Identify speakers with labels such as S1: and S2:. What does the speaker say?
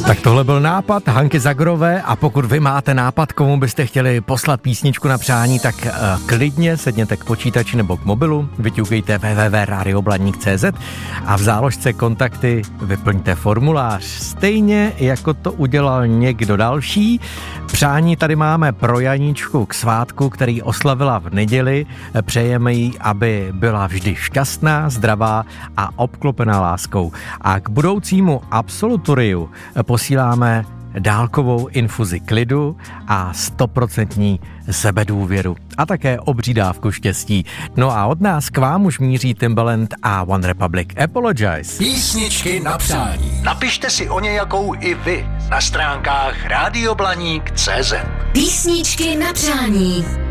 S1: Tak tohle byl nápad Hanky Zagrové a pokud vy máte nápad, komu byste chtěli poslat písničku na přání, tak klidně sedněte k počítači nebo k mobilu, vyťukejte www.radioblaník.cz a v záložce kontakty vyplňte formulář. Stejně jako to udělal někdo další. Přání tady máme pro Janíčku k svátku, který oslavila v neděli. Přejeme jí, aby byla vždy šťastná, zdravá a obklopená láskou. A k budoucímu absolutoriu posíláme dálkovou infuzi klidu a 100% sebedůvěru a také obří dávku štěstí. No a od nás k vám už míří Timbaland a One Republic. Apologize.
S2: Písničky na přání. Napište si o nějakou i vy na stránkách radioblaník.cz.
S3: Písničky na přání.